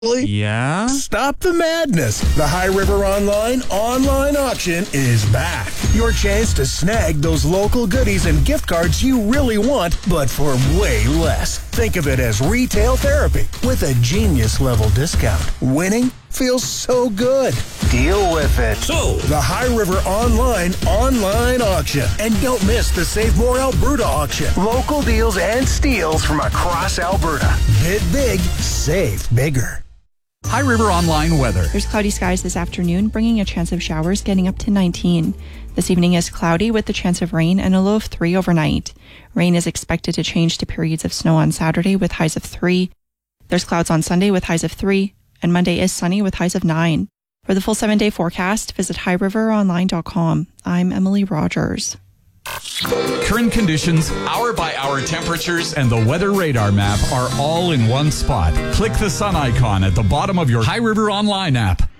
Yeah? Stop the madness. The High River online auction is back. Your chance to snag those local goodies and gift cards you really want, but for way less. Think of it as retail therapy with a genius-level discount. Winning feels so good. Deal with it. So, the High River online auction. And don't miss the Save More Alberta auction. Local deals and steals from across Alberta. Bid big, save bigger. High River Online weather. There's cloudy skies this afternoon, bringing a chance of showers getting up to 19. This evening is cloudy with the chance of rain and a low of 3 overnight. Rain is expected to change to periods of snow on Saturday with highs of 3. There's clouds on Sunday with highs of 3, and Monday is sunny with highs of 9. For the full 7-day forecast, visit highriveronline.com. I'm Emily Rogers. Current conditions, hour-by-hour temperatures, and the weather radar map are all in one spot. Click the sun icon at the bottom of your High River Online app.